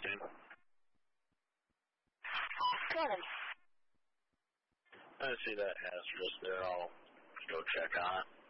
16. Go ahead. I see that hazardous there. I'll go check on it.